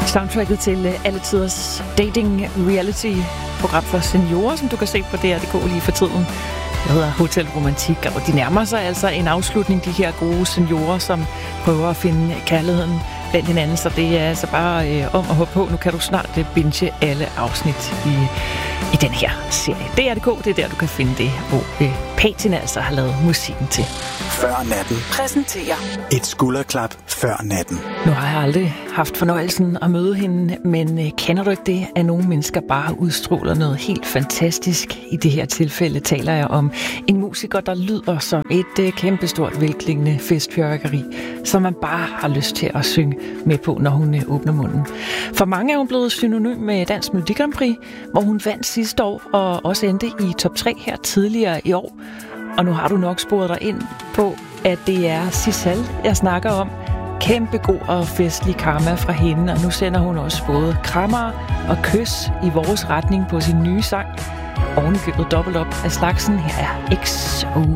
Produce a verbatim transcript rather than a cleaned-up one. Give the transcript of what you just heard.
Soundtracket til alle tiders dating reality program for seniorer, som du kan se på D R punktum d k lige for tiden. Det hedder Hotel Romantik, og de nærmer sig altså en afslutning, de her gode seniorer, som prøver at finde kærligheden blandt hinanden. Så det er altså bare øh, om at hoppe på. Nu kan du snart øh, binge alle afsnit i, i den her serie. D R punktum d k, det er der, du kan finde det, hvor øh, Patina altså har lavet musikken til. Før natten Præsenterer et skulderklap før natten. Nu har jeg aldrig haft fornøjelsen at møde hende, men øh, kender du ikke det, at nogle mennesker bare udstråler noget helt fantastisk? I det her tilfælde taler jeg om en musiker, der lyder som et øh, kæmpestort velklingende festfyrværkeri, som man bare har lyst til at synge med på, når hun øh, åbner munden. For mange er hun blevet synonym med Dansk Melodi Grand Prix, hvor hun vandt sidste år og også endte i top tre her tidligere i år. Og nu har du nok sporet dig ind på, at det er Sissal, jeg snakker om. Kæmpe god og festlig karma fra hende, og nu sender hun også både krammer og kys i vores retning på sin nye sang. Ovenikøbet dobbelt op af slagsen. Her er X O.